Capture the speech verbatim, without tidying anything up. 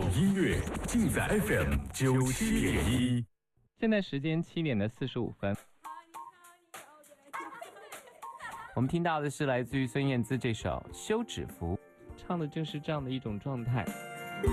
音乐尽在 F M 九七点一。 现在时间七点的四十五分。我们听到的是来自于孙燕姿这首《休止符》，唱的正是这样的一种状态。